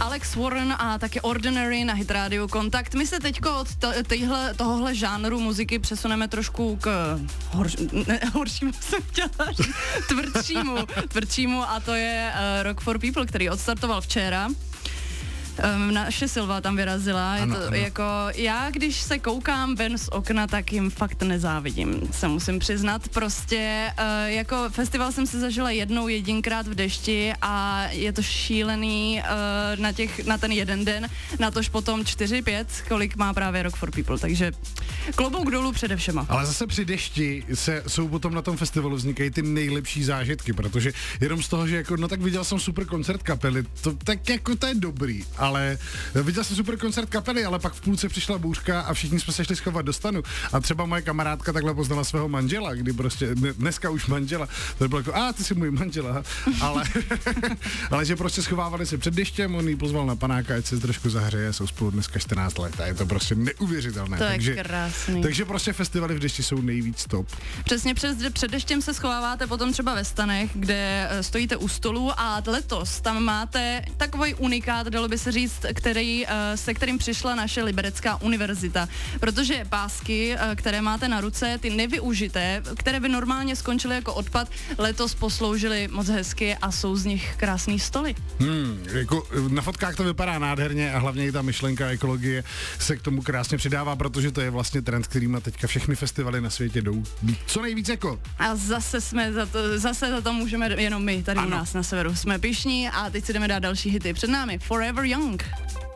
Alex Warren a taky Ordinary na Hit Radio Kontakt. My se teďko od tohohle žánru muziky přesuneme trošku k horšímu jsem chtěla říct, tvrdšímu a to je Rock for People, který odstartoval včera. Naše Silva tam vyrazila, je to jako, já když se koukám ven z okna, tak jim fakt nezávidím, se musím přiznat, prostě jako festival jsem si zažila jedinkrát v dešti a je to šílený na ten jeden den, natož potom 4-5, kolik má právě Rock for People, takže klobouk dolů přede všema. Ale zase při dešti jsou potom na tom festivalu vznikají ty nejlepší zážitky, protože jenom z toho, že jako, no tak viděl jsem super koncert kapely, tak jako to je dobrý, ale viděl jsem super koncert kapely, ale pak v půlce přišla bouřka a všichni jsme se šli schovat do stanu. A třeba moje kamarádka takhle poznala svého manžela, kdy prostě, dneska už manžela, to bylo jako, ty jsi můj manžela, ale že prostě schovávali se před deštěm, on jí pozval na panáka, ať se trošku zahřeje, jsou spolu dneska 14 let a je to prostě neuvěřitelné. To je krásný. Takže prostě festivaly v dešti jsou nejvíc top. Přesně před deštěm se schováváte potom třeba ve stanech, kde stojíte u stolu a letos tam máte takový unikát, dalo by se říct, se kterým přišla naše Liberecká univerzita, protože pásky, které máte na ruce, ty nevyužité, které by normálně skončily jako odpad, letos posloužily moc hezky a jsou z nich krásný stoly. Jako na fotkách to vypadá nádherně a hlavně i ta myšlenka ekologie se k tomu krásně přidává, protože to je vlastně trend, kterým na teďka všechny festivaly na světě jdou co nejvíc jako. A zase za to můžeme jenom my tady u nás na severu. Jsme pyšní a teď si jdeme dát další hity. Před námi Forever Young.